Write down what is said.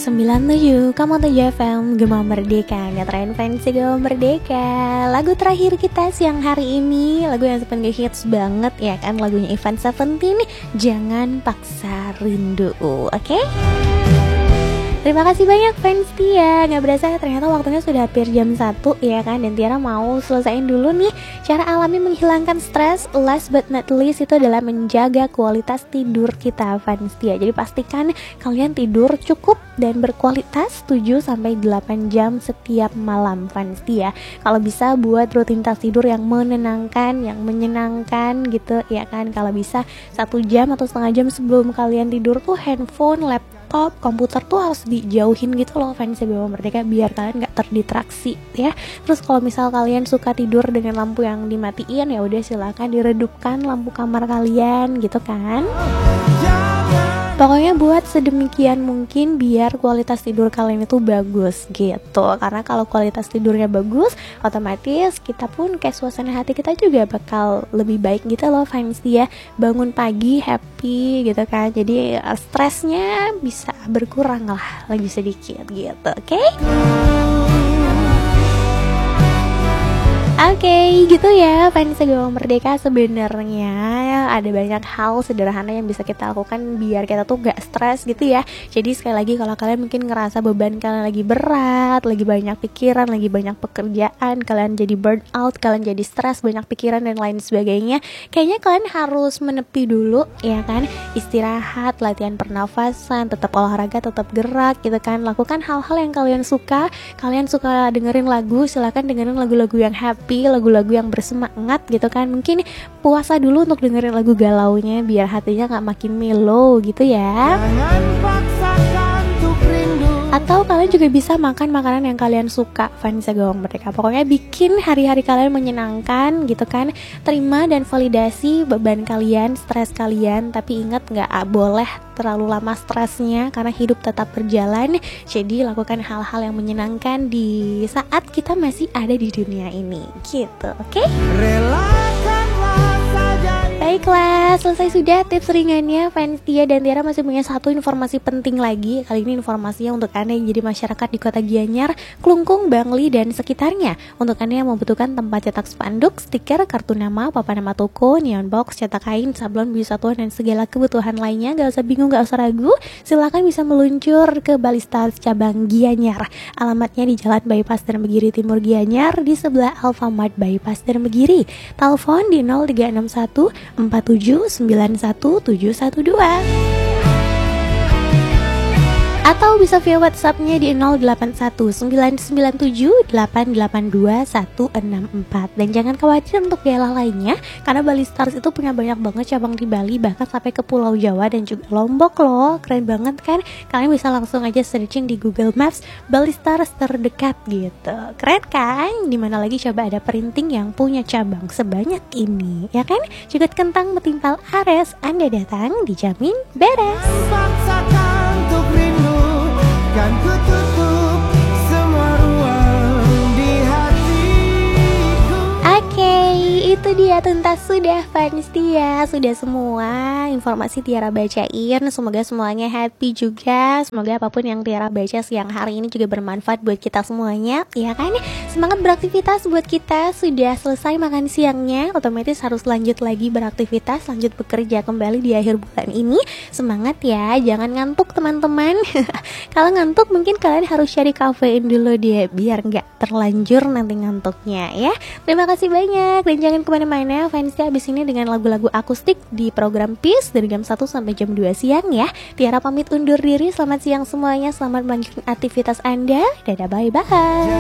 97,7 FM Gema Merdeka, ngetren fancy Gema Merdeka. Lagu terakhir kita siang hari ini, lagu yang sebenarnya hits banget ya kan, lagunya Ivan Seventeen, Jangan Paksa Rindu. Oke? Terima kasih banyak fans Tia. Gak berasa ternyata waktunya sudah hampir jam 1 ya kan. Dan Tiara mau selesaiin dulu nih cara alami menghilangkan stres. Last but not least itu adalah menjaga kualitas tidur kita fans Tia. Jadi pastikan kalian tidur cukup dan berkualitas 7-8 jam setiap malam fans Tia. Kalau bisa buat rutinitas tidur yang menenangkan, yang menyenangkan gitu ya kan. Kalau bisa 1 jam atau setengah jam sebelum kalian tidur tuh handphone, laptop, komputer tuh harus dijauhin gitu loh fans Gema Merdeka, biar kalian gak terdistraksi ya. Terus kalau misal kalian suka tidur dengan lampu yang dimatiin, ya udah silakan diredupkan lampu kamar kalian gitu kan. Pokoknya buat sedemikian mungkin biar kualitas tidur kalian itu bagus gitu. Karena kalau kualitas tidurnya bagus, otomatis kita pun kayak suasana hati kita juga bakal lebih baik gitu loh fans ya. Bangun pagi happy gitu kan. Jadi stresnya bisa berkurang lah, lebih sedikit gitu. Oke? Oke, gitu ya fans Gema Merdeka. Sebenarnya ada banyak hal sederhana yang bisa kita lakukan biar kita tuh gak stres gitu ya. Jadi sekali lagi kalau kalian mungkin ngerasa beban kalian lagi berat, lagi banyak pikiran, lagi banyak pekerjaan, kalian jadi burn out, kalian jadi stres, banyak pikiran dan lain sebagainya, kayaknya kalian harus menepi dulu ya kan. Istirahat, latihan pernafasan, tetap olahraga, tetap gerak gitu kan. Lakukan hal-hal yang kalian suka. Kalian suka dengerin lagu, silakan dengerin lagu-lagu yang happy, lagu-lagu yang bersemangat gitu kan. Mungkin puasa dulu untuk dengerin lagu galaunya biar hatinya gak makin mellow gitu ya. Atau kalian juga bisa makan makanan yang kalian suka fans Gema Merdeka. Pokoknya bikin hari-hari kalian menyenangkan gitu kan. Terima dan validasi beban kalian, stres kalian. Tapi ingat gak boleh terlalu lama stresnya, karena hidup tetap berjalan. Jadi lakukan hal-hal yang menyenangkan di saat kita masih ada di dunia ini gitu, oke? Baiklah, selesai sudah tips ringannya fans Tia, dan Tiara masih punya satu informasi penting lagi. Kali ini informasinya untuk Anda yang jadi masyarakat di Kota Gianyar, Klungkung, Bangli, dan sekitarnya. Untuk Anda yang membutuhkan tempat cetak spanduk, stiker, kartu nama, papan nama toko, neon box, cetak kain, sablon, biji satuan, dan segala kebutuhan lainnya. Gak usah bingung, gak usah ragu, silahkan bisa meluncur ke Balistars cabang Gianyar. Alamatnya di Jalan Bypass Dermegiri Timur Gianyar, di sebelah Alfamart Bypass Dermegiri. Telepon di 0361 4791712 atau bisa via WhatsApp-nya di 081997882164. Dan jangan khawatir untuk daerah lainnya, karena Balistars itu punya banyak banget cabang di Bali, bahkan sampai ke Pulau Jawa dan juga Lombok loh. Keren banget kan? Kalian bisa langsung aja searching di Google Maps Balistars terdekat gitu. Keren kan? Dimana lagi coba ada printing yang punya cabang sebanyak ini, ya kan? Jukut kentang metimpal ares, Anda datang dijamin beres. Kan ku tutup semua ruang di hatiku. Oke, itu dia tuntas sudah fans Tia. Sudah semua informasi Tiara bacain. Semoga semuanya happy juga. Semoga apapun yang Tiara baca siang hari ini juga bermanfaat buat kita semuanya, ya kan? Semangat beraktivitas buat kita. Sudah selesai makan siangnya, otomatis harus lanjut lagi beraktivitas, lanjut bekerja kembali di akhir bulan ini. Semangat ya, jangan ngantuk teman-teman. Kalau ngantuk mungkin kalian harus cari kafein dulu dia, biar nggak terlanjur nanti ngantuknya ya. Terima kasih banyak, dan jangan kemana-mana fansnya abis ini dengan lagu-lagu akustik di program Peace dari jam 1 sampai jam 2 siang ya. Tiara pamit undur diri, selamat siang semuanya, selamat melanjutkan aktivitas Anda. Dadah, bye-bye.